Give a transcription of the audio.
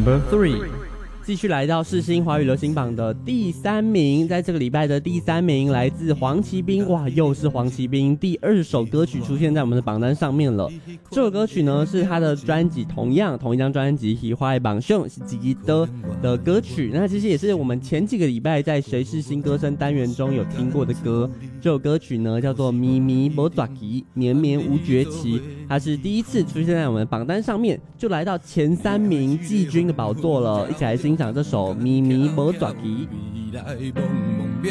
Number 3。 继续来到世新华语流行榜的第3名，在这个礼拜的第3名来自黄奇斌，哇，又是黄奇斌第2首歌曲出现在我们的榜单上面了。这首歌曲呢是他的专辑同一张专辑《喜欢榜上是自己的歌曲，那其实也是我们前几个礼拜在谁是新歌声单元中有听过的歌。这首歌曲呢叫做《咪咪无绝期》，绵绵无绝期，它是第一次出现在我们的榜单上面，就来到前3名季军的宝座了。一起来欣赏这首《咪咪无绝期》。